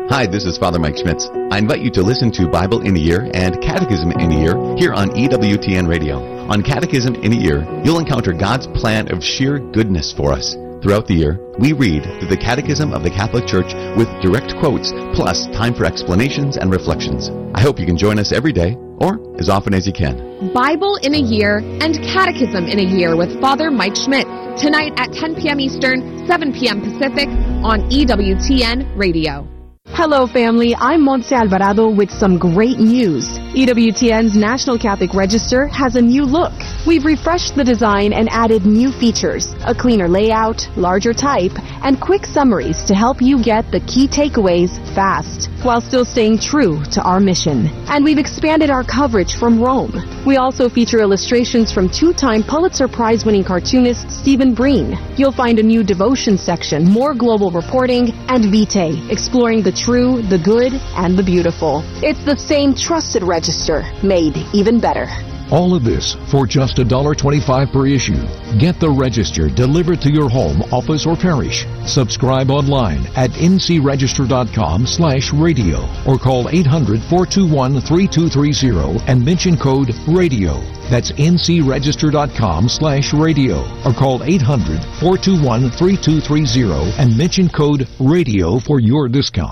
Hi, this is Father Mike Schmitz. I invite you to listen to Bible in a Year and Catechism in a Year here on EWTN Radio. On Catechism in a Year, you'll encounter God's plan of sheer goodness for us. Throughout the year, we read through the Catechism of the Catholic Church with direct quotes, plus time for explanations and reflections. I hope you can join us every day, or as often as you can. Bible in a Year and Catechism in a Year with Father Mike Schmitz, tonight at 10 p.m. Eastern, 7 p.m. Pacific on EWTN Radio. Hello, family. I'm Montse Alvarado with some great news. EWTN's National Catholic Register has a new look. We've refreshed the design and added new features, a cleaner layout, larger type, and quick summaries to help you get the key takeaways fast, while still staying true to our mission. And we've expanded our coverage from Rome. We also feature illustrations from two-time Pulitzer Prize-winning cartoonist Stephen Breen. You'll find a new devotion section, more global reporting, and Vitae, exploring the true, the good, and the beautiful. It's the same trusted register, made even better. All of this for just $1.25 per issue. Get the Register delivered to your home, office, or parish. Subscribe online at ncregister.com/radio or call 800-421-3230 and mention code RADIO. That's ncregister.com/radio or call 800-421-3230 and mention code RADIO for your discount.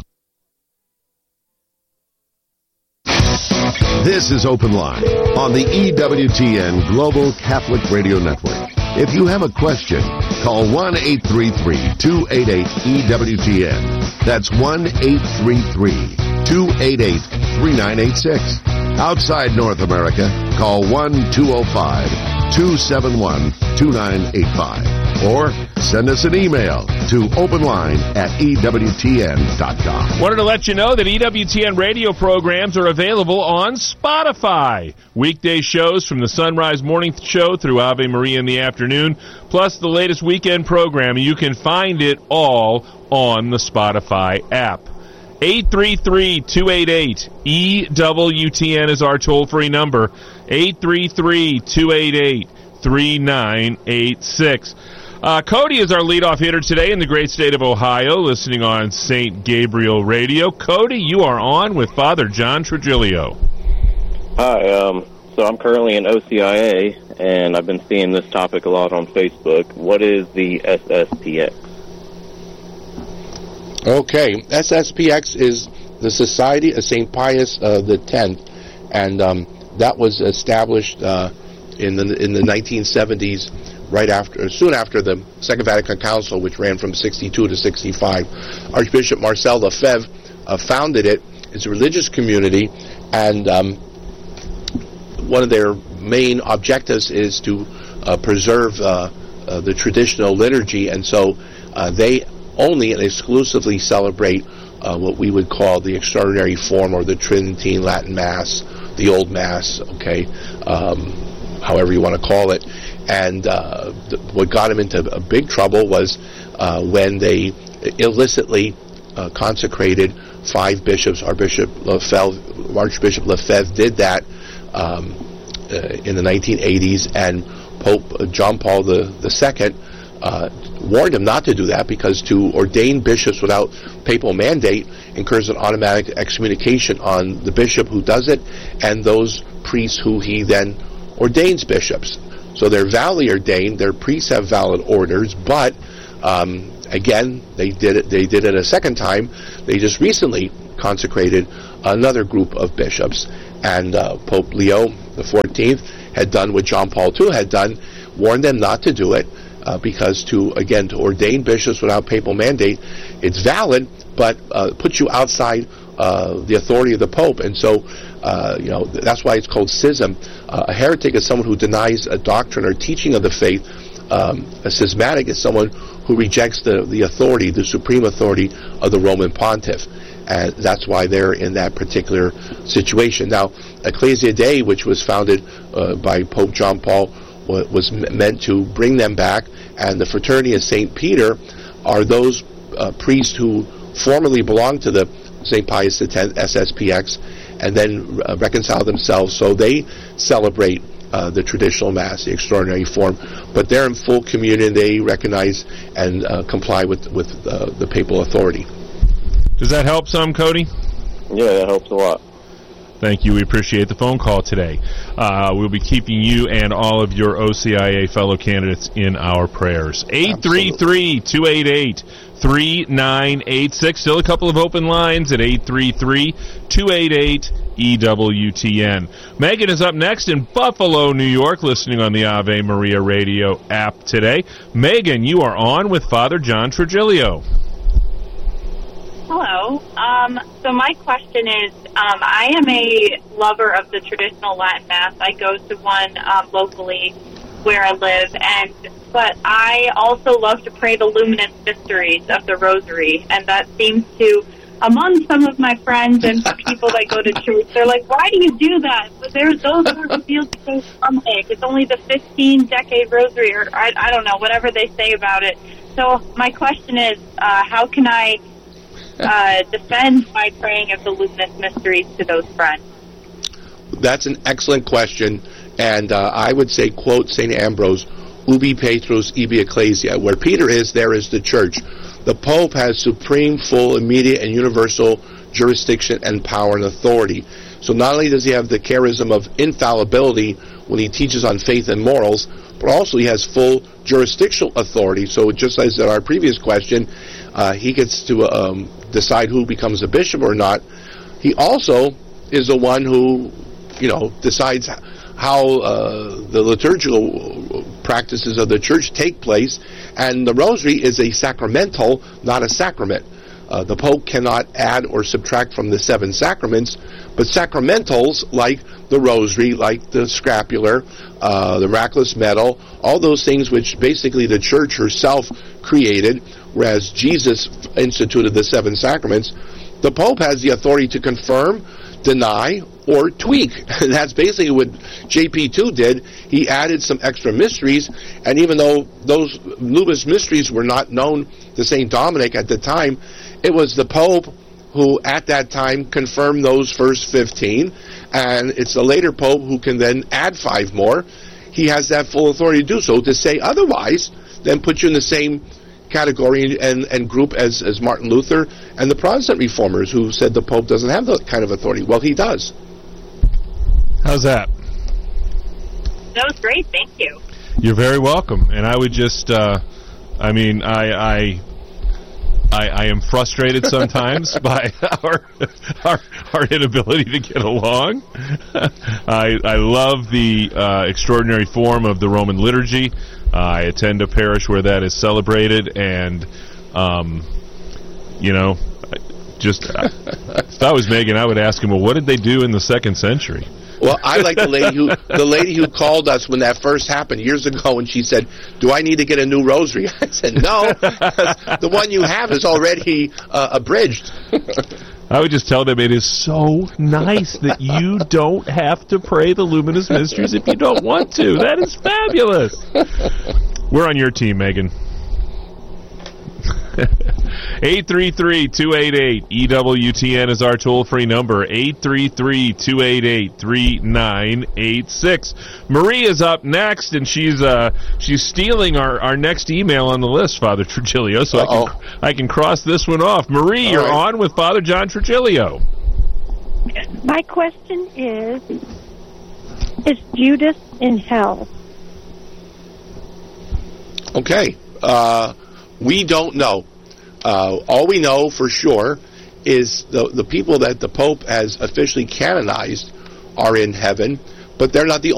This is Open Line on the EWTN Global Catholic Radio Network. If you have a question, call 1-833-288-EWTN. That's 1-833-288-3986. Outside North America, call 1-205-271-2985. Or send us an email to openline@EWTN.com. Wanted to let you know that EWTN radio programs are available on Spotify. Weekday shows from the Sunrise Morning Show through Ave Maria in the afternoon, plus the latest weekend programming. You can find it all on the Spotify app. 833-288-EWTN is our toll-free number. 833-288-3986. Cody is our leadoff hitter today in the great state of Ohio, listening on St. Gabriel Radio. Cody, you are on with Father John Trujillo. Hi, so I'm currently in OCIA, and I've been seeing this topic a lot on Facebook. What is the SSPX? Okay, SSPX is the Society of St. Pius X, and that was established in the 1970s, soon after the Second Vatican Council, which ran from 62 to 65. Archbishop Marcel Lefebvre founded it. It's a religious community, and one of their main objectives is to preserve the traditional liturgy, and so they only and exclusively celebrate what we would call the extraordinary form, or the Tridentine Latin Mass, the Old Mass, however you want to call it. And what got him into a big trouble was when they illicitly consecrated 5 bishops. Archbishop Lefebvre did that in the 1980s, and Pope John Paul II warned him not to do that, because to ordain bishops without papal mandate incurs an automatic excommunication on the bishop who does it and those priests who he then ordains bishops. So they're validly ordained, their priests have valid orders, but again, they did it a second time. They just recently consecrated another group of bishops, and Pope Leo XIV had done what John Paul II had done, warned them not to do it, because to ordain bishops without papal mandate, it's valid, but puts you outside the authority of the Pope. And so, that's why it's called schism. A heretic is someone who denies a doctrine or teaching of the faith. A schismatic is someone who rejects the authority, the supreme authority of the Roman pontiff. And that's why they're in that particular situation. Now, Ecclesia Dei, which was founded by Pope John Paul, was meant to bring them back, and the Fraternity of St. Peter are those priests who formerly belonged to the St. Pius X SSPX and then reconcile themselves, so they celebrate the traditional Mass, the extraordinary form, but they're in full communion. They recognize and comply with the papal authority. Does that help some, Cody? Yeah, that helps a lot. Thank you. We appreciate the phone call today. We'll be keeping you and all of your OCIA fellow candidates in our prayers. 833-288-3986. Still a couple of open lines at 833-288-EWTN. Megan is up next in Buffalo, New York, listening on the Ave Maria radio app today. Megan, you are on with Father John Trigilio. Hello. So my question is, I am a lover of the traditional Latin Mass. I go to one locally where I live, but I also love to pray the luminous mysteries of the Rosary, and that seems to, among some of my friends and people that go to church, they're like, "Why do you do that?" But those are revealed so stomach. It's only the 15-decade Rosary, or I don't know, whatever they say about it. So my question is, how can I defend my praying of the luminous mysteries to those friends? That's an excellent question, and I would say, quote St. Ambrose, ubi Petrus, ibi ecclesia. Where Peter is, there is the church. The Pope has supreme, full, immediate, and universal jurisdiction and power and authority. So not only does he have the charism of infallibility when he teaches on faith and morals, but also he has full jurisdictional authority. So just as in our previous question, he gets to decide who becomes a bishop or not. He also is the one who, decides how the liturgical practices of the church take place, and the Rosary is a sacramental, not a sacrament. The Pope cannot add or subtract from the 7 sacraments, but sacramentals like the Rosary, like the scapular, the miraculous medal, all those things which basically the Church herself created, whereas Jesus instituted the 7 sacraments, the Pope has the authority to confirm, deny, or tweak. And that's basically what JP2 did. He added some extra mysteries, and even though those luminous mysteries were not known to St. Dominic at the time, it was the Pope who at that time confirmed those first 15, and it's the later Pope who can then add 5 more. He has that full authority to do so. To say otherwise then puts you in the same category and group as Martin Luther and the Protestant reformers who said the Pope doesn't have that kind of authority. Well, he does. How's that? That was great. Thank you. You're very welcome. And I would just, I am frustrated sometimes by our inability to get along. I love the extraordinary form of the Roman liturgy. I attend a parish where that is celebrated, and if I was Megan, I would ask him, well, what did they do in the 2nd century? Well, I like the lady who called us when that first happened years ago, and she said, "Do I need to get a new rosary?" I said, "No, the one you have is already abridged." I would just tell them it is so nice that you don't have to pray the luminous mysteries if you don't want to. That is fabulous. We're on your team, Megan. 833-288-EWTN is our toll-free number, 833-288-3986. Marie is up next, and she's stealing our next email on the list, Father Trigilio, so I can cross this one off. Marie, you're on with Father John Trigilio. My question is Judas in hell? Okay. We don't know. All we know for sure is the people that the Pope has officially canonized are in heaven, but they're not the